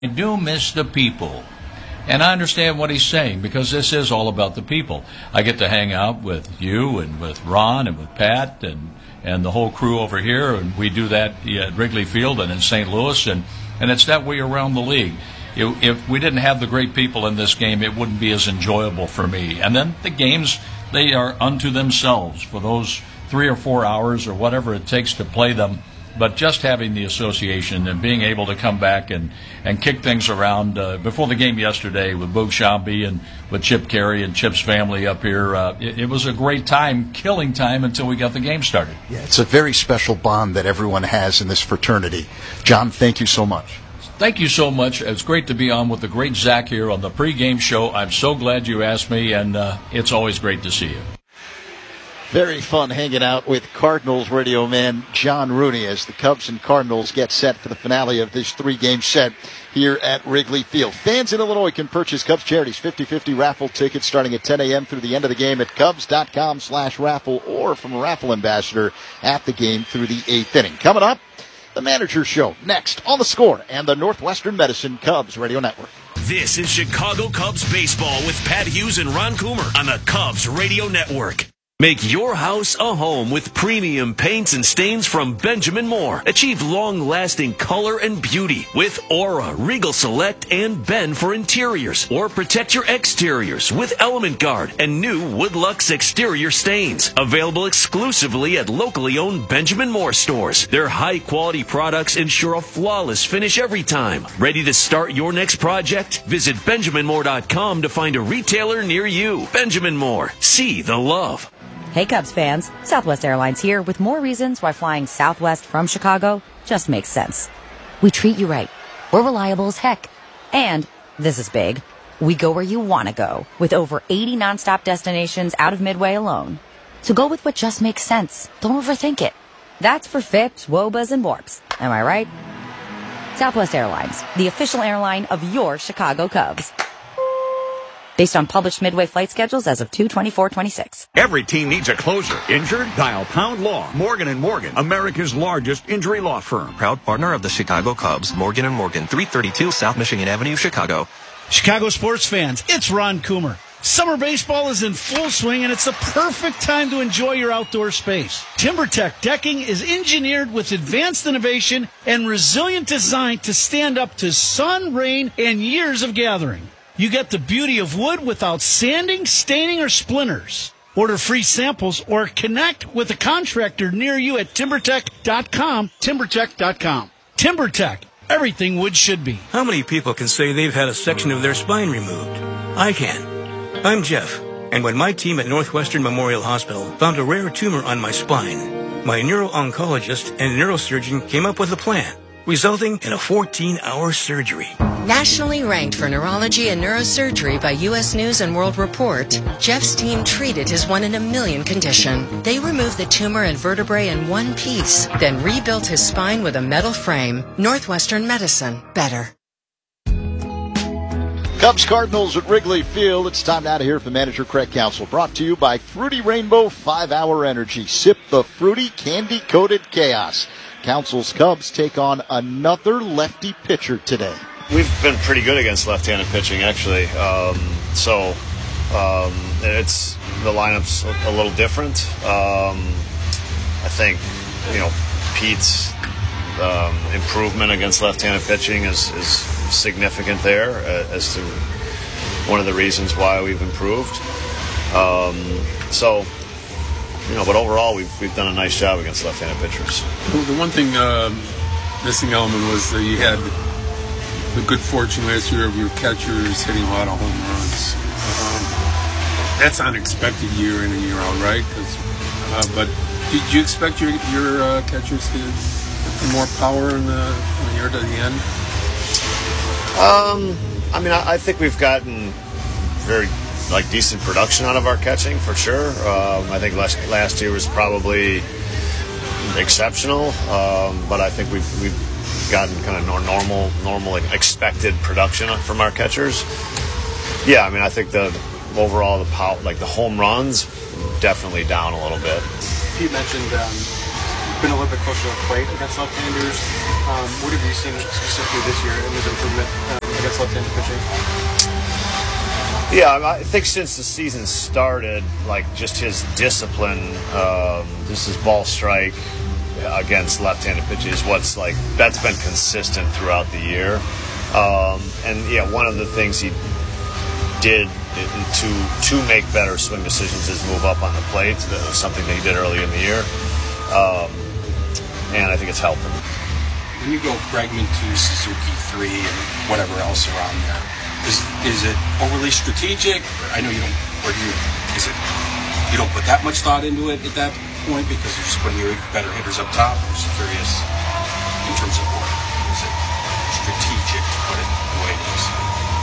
I do miss the people. And I understand what he's saying because this is all about the people. I get to hang out with you and with Ron and with Pat and the whole crew over here, and we do that at Wrigley Field and in St. Louis, and it's that way around the league. If we didn't have the great people in this game, it wouldn't be as enjoyable for me. And then the games, they are unto themselves for those 3 or 4 hours or whatever it takes to play them. But just having the association and being able to come back and kick things around before the game yesterday with Boog Shambi and with Chip Carey and Chip's family up here, it was a great time, killing time until we got the game started. Yeah, it's a very special bond that everyone has in this fraternity. John, thank you so much. Thank you so much. It's great to be on with the great Zach here on the pregame show. I'm so glad you asked me, and it's always great to see you. Very fun hanging out with Cardinals radio man John Rooney as the Cubs and Cardinals get set for the finale of this 3-game set here at Wrigley Field. Fans in Illinois can purchase Cubs Charities 50/50 raffle tickets starting at 10 a.m. through the end of the game at Cubs.com/raffle or from a raffle ambassador at the game through the 8th inning. Coming up, the Manager Show next on The Score and the Northwestern Medicine Cubs Radio Network. This is Chicago Cubs baseball with Pat Hughes and Ron Coomer on the Cubs Radio Network. Make your house a home with premium paints and stains from Benjamin Moore. Achieve long-lasting color and beauty with Aura, Regal Select, and Ben for interiors. Or protect your exteriors with Element Guard and new Woodlux exterior stains. Available exclusively at locally owned Benjamin Moore stores. Their high-quality products ensure a flawless finish every time. Ready to start your next project? Visit BenjaminMoore.com to find a retailer near you. Benjamin Moore. See the love. Hey Cubs fans, Southwest Airlines here with more reasons why flying Southwest from Chicago just makes sense. We treat you right. We're reliable as heck. And, this is big, we go where you want to go with over 80 nonstop destinations out of Midway alone. So go with what just makes sense. Don't overthink it. That's for FIPS, WOBAs, and WARPs. Am I right? Southwest Airlines, the official airline of your Chicago Cubs. Based on published Midway flight schedules as of 2/24/26. Every team needs a closer. Injured? Dial Pound Law. Morgan & Morgan, America's largest injury law firm. Proud partner of the Chicago Cubs, Morgan & Morgan, 332 South Michigan Avenue, Chicago. Chicago sports fans, it's Ron Coomer. Summer baseball is in full swing, and it's the perfect time to enjoy your outdoor space. TimberTech decking is engineered with advanced innovation and resilient design to stand up to sun, rain, and years of gathering. You get the beauty of wood without sanding, staining, or splinters. Order free samples or connect with a contractor near you at TimberTech.com, TimberTech.com. TimberTech, everything wood should be. How many people can say they've had a section of their spine removed? I can. I'm Jeff, and when my team at Northwestern Memorial Hospital found a rare tumor on my spine, my neuro-oncologist and neurosurgeon came up with a plan, resulting in a 14-hour surgery. Nationally ranked for neurology and neurosurgery by U.S. News and World Report, Jeff's team treated his 1 in a million condition. They removed the tumor and vertebrae in one piece, then rebuilt his spine with a metal frame. Northwestern Medicine. Better. Cubs Cardinals at Wrigley Field. It's time now to hear from manager Craig Counsell. Brought to you by Fruity Rainbow 5-Hour Energy. Sip the fruity, candy-coated chaos. Counsell's Cubs take on another lefty pitcher today. We've been pretty good against left-handed pitching, actually. It's the lineup's a little different. I think, Pete's improvement against left-handed pitching is significant there as to one of the reasons why we've improved. But overall, we've done a nice job against left-handed pitchers. The one thing missing element was that you had the good fortune last year of your catchers hitting a lot of home runs. That's unexpected year in and year out, right? But did you expect your catchers to get more power from the year to the end? I think we've gotten very decent production out of our catching for sure. I think last year was probably exceptional, but I think we've gotten kind of normal expected production from our catchers. Yeah, I think the overall the power, the home runs, definitely down a little bit. You mentioned been a little bit closer to the plate against left-handers. What have you seen specifically this year in his improvement against left-handed pitching? Yeah, I think since the season started, like just his discipline, this is ball strike against left-handed pitches. That's been consistent throughout the year. And yeah, one of the things he did to make better swing decisions is move up on the plate. That was something that he did early in the year, and I think it's helped him. When you go Bregman 2, Suzuki 3, and whatever else around there, is it overly strategic? I know you don't. Or you don't put that much thought into it at that point because you're just putting your better hitters up top? I'm just curious in terms of what is it strategic to put it the way it is.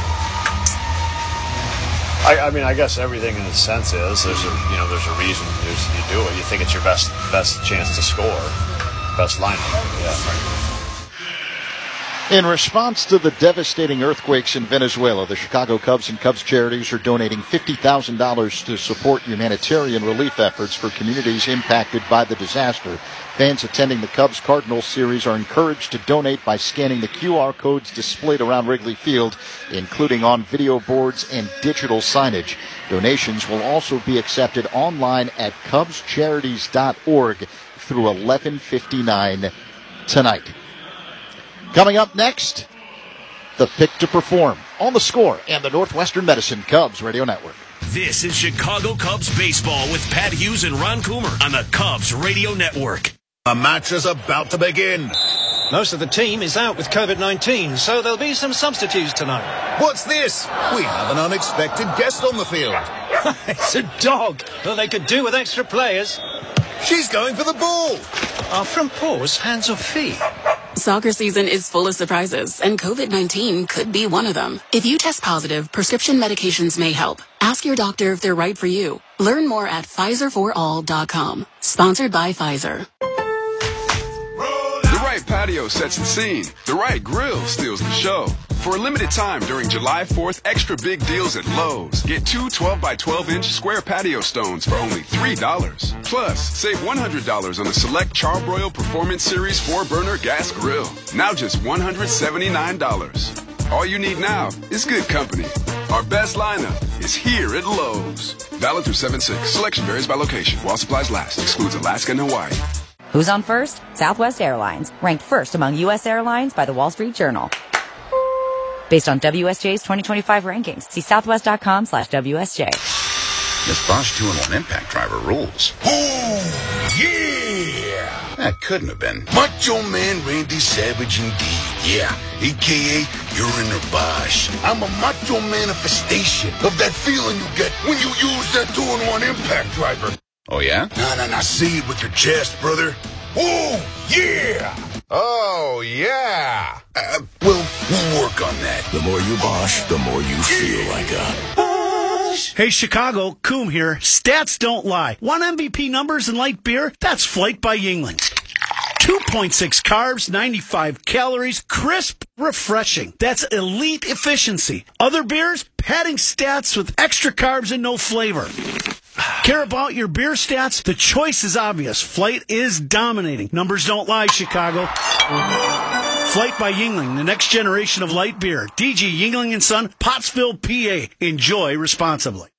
I mean, I guess everything in a sense is there's a reason you do it. You think it's your best chance to score, best lineup. Yeah. In response to the devastating earthquakes in Venezuela, the Chicago Cubs and Cubs Charities are donating $50,000 to support humanitarian relief efforts for communities impacted by the disaster. Fans attending the Cubs-Cardinals series are encouraged to donate by scanning the QR codes displayed around Wrigley Field, including on video boards and digital signage. Donations will also be accepted online at cubscharities.org through 11:59 tonight. Coming up next, the pick to perform on The Score and the Northwestern Medicine Cubs Radio Network. This is Chicago Cubs baseball with Pat Hughes and Ron Coomer on the Cubs Radio Network. The match is about to begin. Most of the team is out with COVID-19, so there'll be some substitutes tonight. What's this? We have an unexpected guest on the field. It's a dog. Well, they could do with extra players. She's going for the ball. Our front paws, hands or feet? Soccer season is full of surprises, and COVID-19 could be one of them. If you test positive, prescription medications may help. Ask your doctor if they're right for you. Learn more at PfizerForAll.com. Sponsored by Pfizer. The right patio sets the scene. The right grill steals the show. For a limited time during July 4th, extra big deals at Lowe's. Get two 12x12-inch square patio stones for only $3. Plus, save $100 on the select Charbroil Performance Series 4-burner gas grill. Now just $179. All you need now is good company. Our best lineup is here at Lowe's. Valid through 7/6. Selection varies by location. While supplies last. Excludes Alaska and Hawaii. Who's on first? Southwest Airlines, ranked first among U.S. airlines by the Wall Street Journal. Based on WSJ's 2025 rankings. See southwest.com/WSJ. This Bosch 2-in-1 impact driver rules. Oh, yeah! That couldn't have been Macho Man Randy Savage indeed. Yeah, a.k.a. you're in a Bosch. I'm a macho manifestation of that feeling you get when you use that 2-in-1 impact driver. Oh, yeah? Nah, say it with your chest, brother. Oh, yeah! Oh, yeah! We'll work on that. The more you Bosch, the more you feel like a Bosch. Hey, Chicago, Coom here. Stats don't lie. Want MVP numbers in light beer? That's Flight by Yuengling. 2.6 carbs, 95 calories, crisp, refreshing. That's elite efficiency. Other beers, padding stats with extra carbs and no flavor. Care about your beer stats? The choice is obvious. Flight is dominating. Numbers don't lie, Chicago. Flight by Yuengling, the next generation of light beer. DG Yuengling & Son, Pottsville, PA. Enjoy responsibly.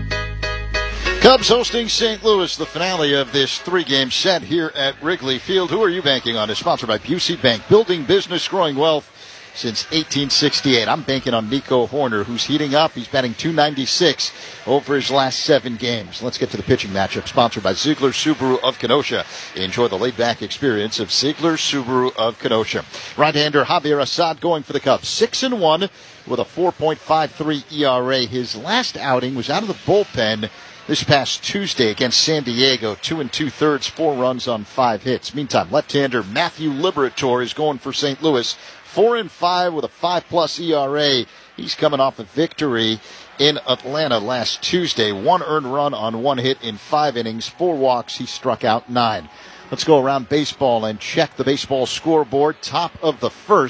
Cubs hosting St. Louis, the finale of this 3-game set here at Wrigley Field. Who are you banking on? It's sponsored by Busey Bank, building business, growing wealth since 1868. I'm banking on Nico Horner, who's heating up. He's batting .296 over his last 7 games. Let's get to the pitching matchup, sponsored by Ziegler Subaru of Kenosha. Enjoy the laid-back experience of Ziegler Subaru of Kenosha. Right-hander Javier Assad going for the Cubs, 6-1 with a 4.53 ERA. His last outing was out of the bullpen this past Tuesday against San Diego, 2 2/3, 4 runs on 5 hits. Meantime, left-hander Matthew Liberatore is going for St. Louis, 4-5 with a 5+ ERA. He's coming off a victory in Atlanta last Tuesday. 1 earned run on 1 hit in 5 innings, 4 walks. He struck out 9. Let's go around baseball and check the baseball scoreboard. Top of the first,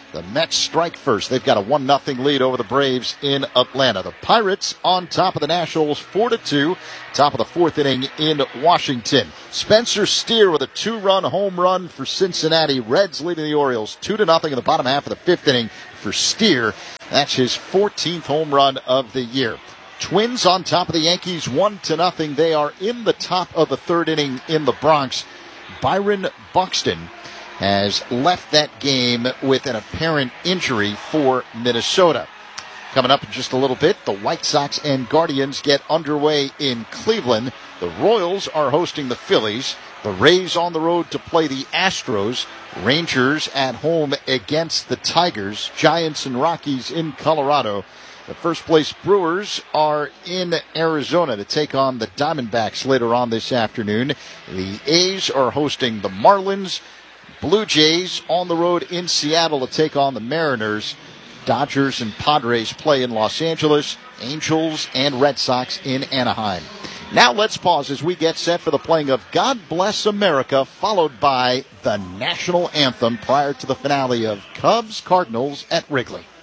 The Mets strike first. They've got a 1-0 lead over the Braves in Atlanta. The Pirates on top of the Nationals 4-2. Top of the fourth inning in Washington. Spencer Steer with a 2-run home run for Cincinnati. Reds leading the Orioles 2-0 in the bottom half of the fifth inning for Steer. That's his 14th home run of the year. Twins on top of the Yankees 1-0. They are in the top of the third inning in the Bronx. Byron Buxton has left that game with an apparent injury for Minnesota. Coming up in just a little bit, the White Sox and Guardians get underway in Cleveland. The Royals are hosting the Phillies. The Rays on the road to play the Astros. Rangers at home against the Tigers. Giants and Rockies in Colorado. The first place Brewers are in Arizona to take on the Diamondbacks later on this afternoon. The A's are hosting the Marlins. Blue Jays on the road in Seattle to take on the Mariners. Dodgers and Padres play in Los Angeles. Angels and Red Sox in Anaheim. Now let's pause as we get set for the playing of God Bless America, followed by the national anthem prior to the finale of Cubs-Cardinals at Wrigley.